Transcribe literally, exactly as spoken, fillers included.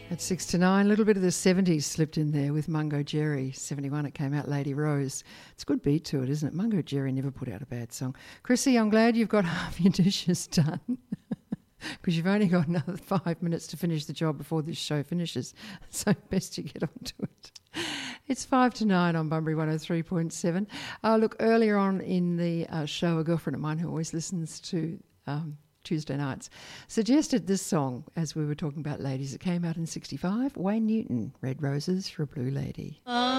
At six to nine, a little bit of the seventies slipped in there with Mungo Jerry. seventy-one it came out, Lady Rose. It's a good beat to it, isn't it? Mungo Jerry never put out a bad song. Chrissy, I'm glad you've got half your dishes done because you've only got another five minutes to finish the job before this show finishes. So best you get on to it. It's five to nine on Bunbury one oh three point seven. Uh, look, earlier on in the uh, show, a girlfriend of mine who always listens to um, Tuesday nights suggested this song as we were talking about ladies. It came out in sixty-five. Wayne Newton, Red Roses for a Blue Lady.